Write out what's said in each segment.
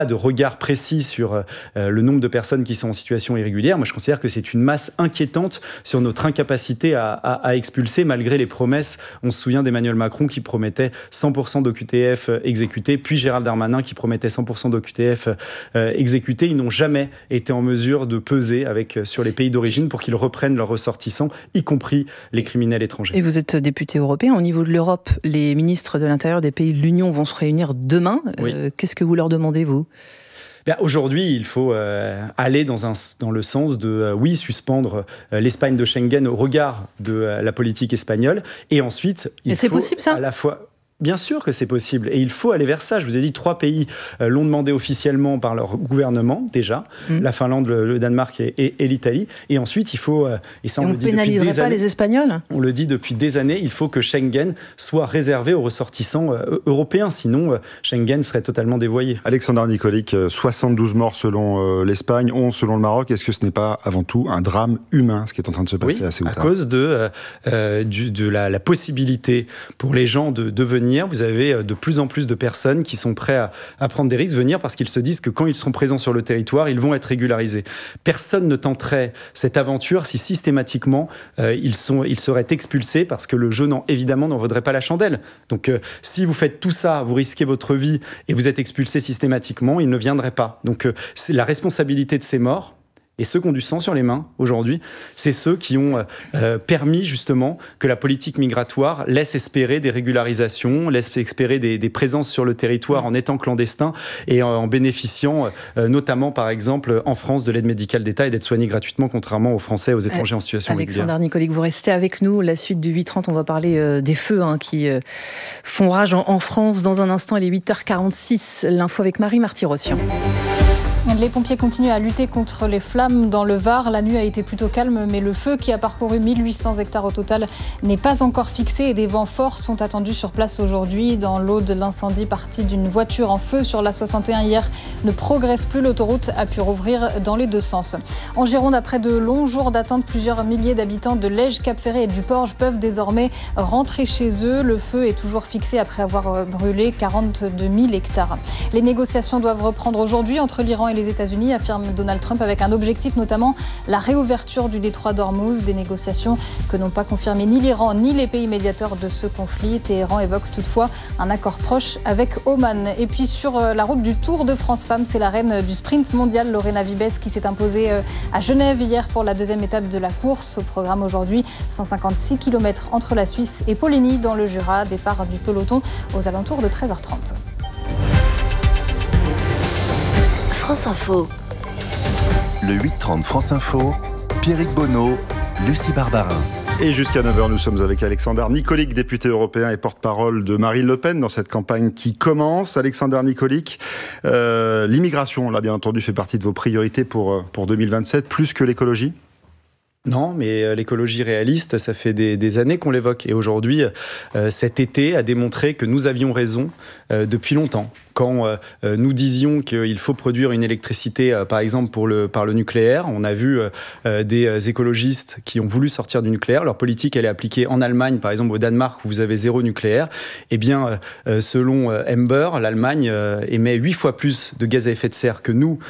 de regard précis sur le nombre de personnes qui sont en situation irrégulière. Moi, je considère que c'est une masse inquiétante sur notre incapacité à expulser, malgré les promesses. On se souvient d'Emmanuel Macron qui promettait 100% d'OQTF exécutés, puis Gérald Darmanin qui promettait 100% d'OQTF exécutés. Ils n'ont jamais été en mesure de peser sur les pays d'origine pour qu'ils reprennent leurs ressortissants, y compris les criminels étrangers. Et vous êtes député européen. Au niveau de l'Europe, les ministres de l'Intérieur des pays de l'Union vont se réunir demain. Oui. Qu'est-ce que vous leur demandez, vous ? Aujourd'hui, il faut aller dans le sens de, suspendre l'Espagne de Schengen au regard de la politique espagnole. Et ensuite, il faut possible, ça ? à la fois... Bien sûr que c'est possible et il faut aller vers ça. Je vous ai dit, 3 pays l'ont demandé officiellement par leur gouvernement déjà, la Finlande, le Danemark et l'Italie. Et ensuite, il faut, et ça on le dit depuis des années. On ne pénaliserait pas les Espagnols ? On le dit depuis des années, il faut que Schengen soit réservé aux ressortissants européens, sinon Schengen serait totalement dévoyé. Alexander Nikolic, 72 morts selon l'Espagne, 11 selon le Maroc. Est-ce que ce n'est pas avant tout un drame humain, ce qui est en train de se passer à Ceuta ? À cause de la possibilité pour les gens de venir. Vous avez de plus en plus de personnes qui sont prêtes à prendre des risques, venir parce qu'ils se disent que quand ils seront présents sur le territoire, ils vont être régularisés. Personne ne tenterait cette aventure si systématiquement ils seraient expulsés, parce que le jeu, évidemment, n'en vaudrait pas la chandelle. Donc si vous faites tout ça, vous risquez votre vie et vous êtes expulsés systématiquement, ils ne viendraient pas. Donc c'est la responsabilité de ces morts. Et ceux qui ont du sang sur les mains, aujourd'hui, c'est ceux qui ont permis, justement, que la politique migratoire laisse espérer des régularisations, laisse espérer des présences sur le territoire en étant clandestins et en bénéficiant, notamment, par exemple, en France, de l'aide médicale d'État et d'être soignés gratuitement, contrairement aux Français et aux étrangers en situation régulière. Alexander Nikolic, vous restez avec nous. La suite du 8h30, on va parler des feux qui font rage en France. Dans un instant, il est 8h46. L'info avec Marie Marty-Rossian. Les pompiers continuent à lutter contre les flammes dans le Var. La nuit a été plutôt calme, mais le feu qui a parcouru 1800 hectares au total n'est pas encore fixé et des vents forts sont attendus sur place aujourd'hui. Dans l'Aude, l'incendie parti d'une voiture en feu sur la 61 hier ne progresse plus. L'autoroute a pu rouvrir dans les deux sens. En Gironde, après de longs jours d'attente, plusieurs milliers d'habitants de Lège, Cap-Ferré et du Porge peuvent désormais rentrer chez eux. Le feu est toujours fixé après avoir brûlé 42 000 hectares. Les négociations doivent reprendre aujourd'hui entre l'Iran et les États-Unis, affirme Donald Trump, avec un objectif notamment la réouverture du détroit d'Ormuz, des négociations que n'ont pas confirmé ni l'Iran ni les pays médiateurs de ce conflit. Téhéran évoque toutefois un accord proche avec Oman. Et puis sur la route du Tour de France Femmes, c'est la reine du sprint mondial, Lorena Vibes, qui s'est imposée à Genève hier pour la deuxième étape de la course. Au programme aujourd'hui, 156 km entre la Suisse et Poligny dans le Jura. Départ du peloton aux alentours de 13h30. France Info. Le 8h30 France Info, Pierrick Bonneau, Lucie Barbarin. Et jusqu'à 9h, nous sommes avec Alexander Nikolic, député européen et porte-parole de Marine Le Pen dans cette campagne qui commence. Alexander Nikolic, l'immigration, là bien entendu, fait partie de vos priorités pour 2027, plus que l'écologie ? Non, mais l'écologie réaliste, ça fait des années qu'on l'évoque. Et aujourd'hui, cet été a démontré que nous avions raison depuis longtemps. Quand nous disions qu'il faut produire une électricité, par exemple, par le nucléaire, on a vu des écologistes qui ont voulu sortir du nucléaire. Leur politique, elle est appliquée en Allemagne, par exemple au Danemark, où vous avez 0 nucléaire. Eh bien, selon Ember, l'Allemagne émet 8 fois plus de gaz à effet de serre que nous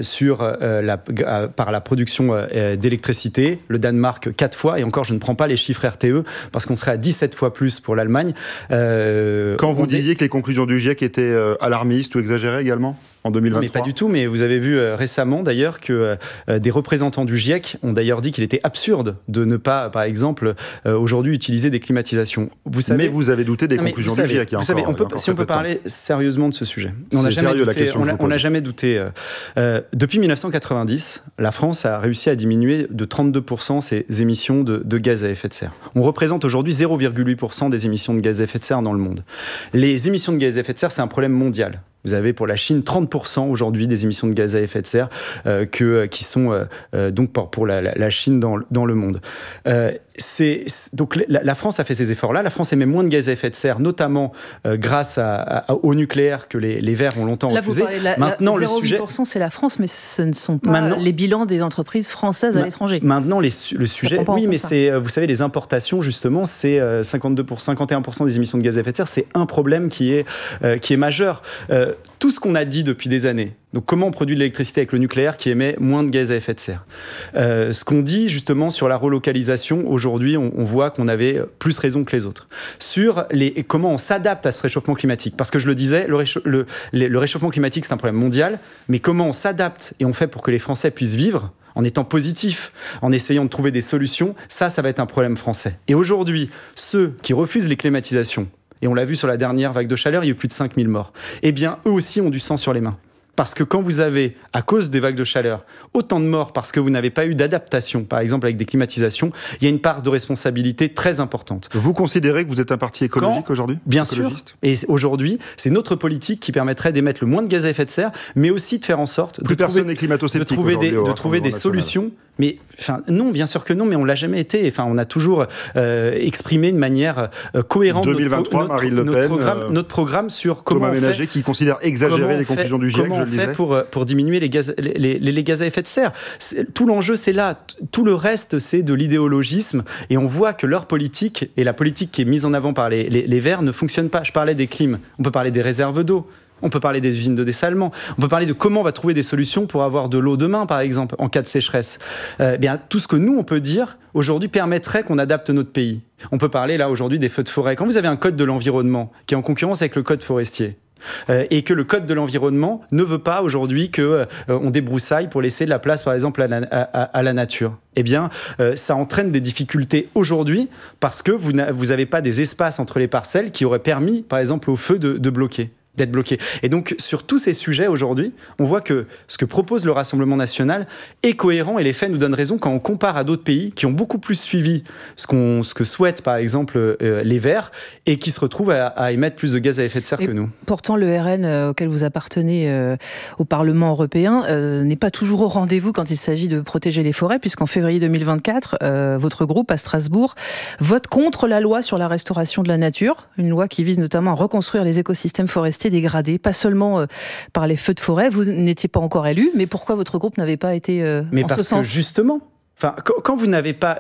par la production d'électricité. Le Danemark 4 fois, et encore je ne prends pas les chiffres RTE parce qu'on serait à 17 fois plus pour l'Allemagne. Quand vous disiez que les conclusions du GIEC étaient alarmistes ou exagérées également en 2023 ? Mais pas du tout, mais vous avez vu récemment d'ailleurs que des représentants du GIEC ont d'ailleurs dit qu'il était absurde de ne pas, par exemple, aujourd'hui utiliser des climatisations. Vous savez, mais vous avez douté des conclusions du GIEC. Vous savez, si on peut parler sérieusement de ce sujet. On n'a jamais douté. Depuis 1990, la France a réussi à diminuer de 32% ses émissions de gaz à effet de serre. On représente aujourd'hui 0,8% des émissions de gaz à effet de serre dans le monde. Les émissions de gaz à effet de serre, c'est un problème mondial. Vous avez pour la Chine 30% aujourd'hui des émissions de gaz à effet de serre qui sont donc pour la Chine dans le monde. Donc la France a fait ces efforts-là. La France émet moins de gaz à effet de serre, notamment grâce au nucléaire que les Verts ont longtemps refusé. Maintenant, 0,8%, c'est la France, mais ce ne sont pas les bilans des entreprises françaises à l'étranger. Maintenant, le sujet, oui, mais vous savez, les importations, justement, c'est 51% des émissions de gaz à effet de serre. C'est un problème qui est majeur. tout ce qu'on a dit depuis des années. Donc comment on produit de l'électricité avec le nucléaire qui émet moins de gaz à effet de serre. Ce qu'on dit justement sur la relocalisation, aujourd'hui on voit qu'on avait plus raison que les autres. Sur comment on s'adapte à ce réchauffement climatique. Parce que je le disais, le réchauffement climatique c'est un problème mondial, mais comment on s'adapte et on fait pour que les Français puissent vivre en étant positifs, en essayant de trouver des solutions, ça va être un problème français. Et aujourd'hui, ceux qui refusent les climatisations, et on l'a vu sur la dernière vague de chaleur, il y a eu plus de 5000 morts, eh bien eux aussi ont du sang sur les mains. Parce que quand vous avez, à cause des vagues de chaleur, autant de morts parce que vous n'avez pas eu d'adaptation, par exemple avec des climatisations, il y a une part de responsabilité très importante. Vous considérez que vous êtes un parti écologique aujourd'hui ? Bien sûr. Et aujourd'hui, c'est notre politique qui permettrait d'émettre le moins de gaz à effet de serre, mais aussi de faire en sorte de trouver des solutions. Mais non, bien sûr que non, mais on l'a jamais été. On a toujours exprimé de manière cohérente 2023, Marine Le Pen, notre programme sur comment Thomas Ménager qui considère exagérer les conclusions du GIEC, je le disais. Comment on fait pour diminuer les gaz à effet de serre. Tout l'enjeu, c'est là. Tout le reste, c'est de l'idéologisme. Et on voit que leur politique et la politique qui est mise en avant par les Verts ne fonctionne pas. Je parlais des clims. On peut parler des réserves d'eau. On peut parler des usines de dessalement. On peut parler de comment on va trouver des solutions pour avoir de l'eau demain, par exemple, en cas de sécheresse. Tout ce que nous, on peut dire, aujourd'hui, permettrait qu'on adapte notre pays. On peut parler, là, aujourd'hui, des feux de forêt. Quand vous avez un code de l'environnement qui est en concurrence avec le code forestier, et que le code de l'environnement ne veut pas, aujourd'hui, qu'on débroussaille pour laisser de la place, par exemple, à la nature, eh bien, ça entraîne des difficultés aujourd'hui parce que vous n'avez pas des espaces entre les parcelles qui auraient permis, par exemple, au feu d'être bloqué. Et donc, sur tous ces sujets, aujourd'hui, on voit que ce que propose le Rassemblement national est cohérent et les faits nous donnent raison quand on compare à d'autres pays qui ont beaucoup plus suivi ce que souhaitent, par exemple, les Verts et qui se retrouvent à émettre plus de gaz à effet de serre que nous. Pourtant, le RN auquel vous appartenez au Parlement européen n'est pas toujours au rendez-vous quand il s'agit de protéger les forêts, puisqu'en février 2024, votre groupe à Strasbourg vote contre la loi sur la restauration de la nature, une loi qui vise notamment à reconstruire les écosystèmes forestiers dégradés, pas seulement par les feux de forêt. Vous n'étiez pas encore élu, mais pourquoi votre groupe n'avait pas été en ce sens ? Mais parce que justement, quand vous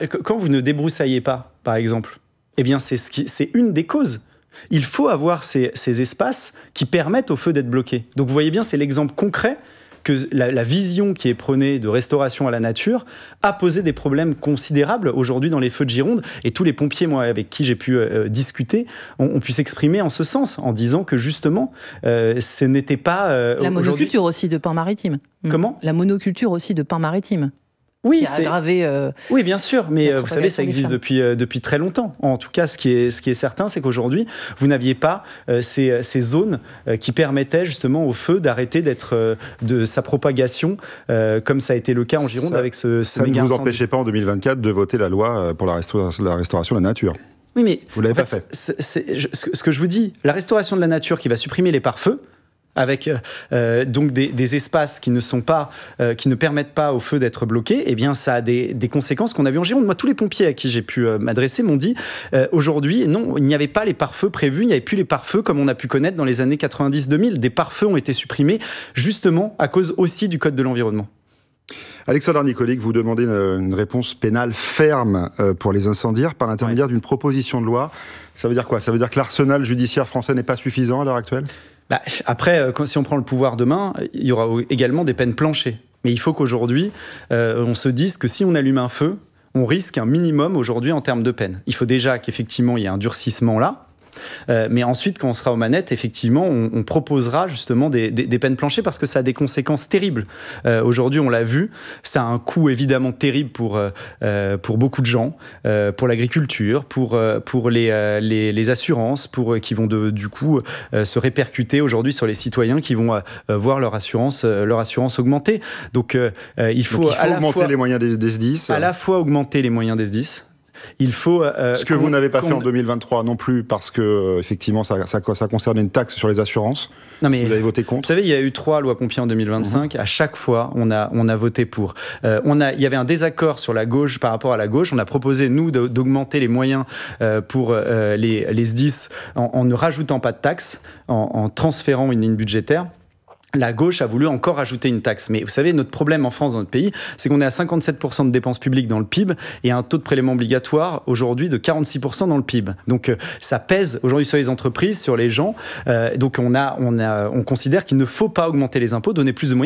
ne débroussaillez pas, par exemple, eh bien c'est une des causes. Il faut avoir ces espaces qui permettent au feu d'être bloqué. Donc vous voyez bien, c'est l'exemple concret que la vision qui est prônée de restauration à la nature a posé des problèmes considérables aujourd'hui dans les feux de Gironde. Et tous les pompiers, moi, avec qui j'ai pu discuter, ont pu s'exprimer en ce sens, en disant que justement, ce n'était pas... la monoculture aussi de pins maritimes. Comment ? La monoculture aussi de pins maritimes. Oui, c'est aggravé. Oui, bien sûr, mais vous savez, ça existe depuis très longtemps. En tout cas, ce qui est certain, c'est qu'aujourd'hui, vous n'aviez pas ces zones qui permettaient justement au feu d'arrêter de sa propagation, comme ça a été le cas en Gironde avec ce ça ne vous empêchait pas en 2024 de voter la loi pour la restauration de la nature. Oui, mais vous l'avez pas fait. Ce que je vous dis, la restauration de la nature qui va supprimer les pare-feux, avec donc des espaces qui ne permettent pas au feu d'être bloqué, eh bien ça a des conséquences qu'on a vues en Gironde. Moi, tous les pompiers à qui j'ai pu m'adresser m'ont dit aujourd'hui, non, il n'y avait pas les pare-feux prévus, il n'y avait plus les pare-feux comme on a pu connaître dans les années 90-2000. Des pare-feux ont été supprimés justement à cause aussi du code de l'environnement. Alexandre Nicolic, vous demandez une réponse pénale ferme pour les incendiaires par l'intermédiaire d'une proposition de loi. Ça veut dire quoi ? Ça veut dire que l'arsenal judiciaire français n'est pas suffisant à l'heure actuelle ? Après, si on prend le pouvoir demain, il y aura également des peines planchées. Mais il faut qu'aujourd'hui, on se dise que si on allume un feu, on risque un minimum aujourd'hui en termes de peine. Il faut déjà qu'effectivement, il y ait un durcissement là. Mais ensuite, quand on sera aux manettes, effectivement, on proposera justement des peines planchées parce que ça a des conséquences terribles. Aujourd'hui, on l'a vu, ça a un coût évidemment terrible pour beaucoup de gens, pour l'agriculture, pour les assurances, qui vont du coup se répercuter aujourd'hui sur les citoyens qui vont voir leur assurance augmenter. Donc, il faut augmenter les moyens des SDIS. À la fois augmenter les moyens des SDIS. Il faut ce que vous n'avez pas fait en 2023 non plus parce que effectivement ça concerne une taxe sur les assurances. Non mais vous avez voté contre. Vous savez, il y a eu 3 lois pompiers en 2025. À chaque fois, on a voté pour. Il y avait un désaccord sur la gauche par rapport à la gauche. On a proposé nous d'augmenter les moyens pour les SDIS en ne rajoutant pas de taxes, en transférant une ligne budgétaire. la gauche a voulu encore ajouter une taxe. Mais vous savez, notre problème en France, dans notre pays, c'est qu'on est à 57% de dépenses publiques dans le PIB et un taux de prélèvement obligatoire aujourd'hui de 46% dans le PIB. Donc ça pèse aujourd'hui sur les entreprises, sur les gens. Donc on considère qu'il ne faut pas augmenter les impôts, donner plus de moyens.